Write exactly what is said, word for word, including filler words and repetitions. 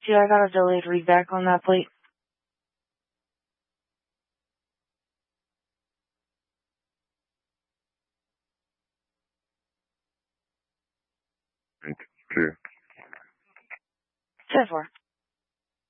two, I got a delayed readback on that plate. Two. ten four.